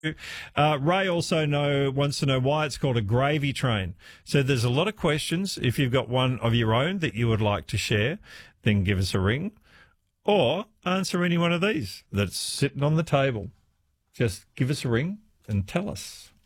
Ray also wants to know why it's called a gravy train. So there's a lot of questions. If you've got one of your own that you would like to share, then give us a ring or answer any one of these that's sitting on the table. Just give us a ring and tell us.